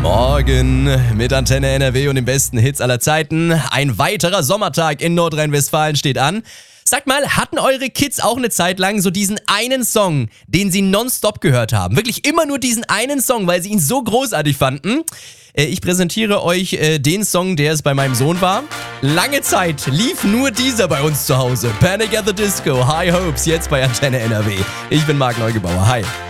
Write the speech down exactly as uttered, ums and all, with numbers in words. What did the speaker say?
Morgen mit Antenne N R W und den besten Hits aller Zeiten. Ein weiterer Sommertag in Nordrhein-Westfalen steht an. Sagt mal, hatten eure Kids auch eine Zeit lang so diesen einen Song, den sie nonstop gehört haben? Wirklich immer nur diesen einen Song, weil sie ihn so großartig fanden? Ich präsentiere euch äh, den Song, der es bei meinem Sohn war. Lange Zeit lief nur dieser bei uns zu Hause. Panic at the Disco, High Hopes, jetzt bei Antenne N R W. Ich bin Marc Neugebauer, hi.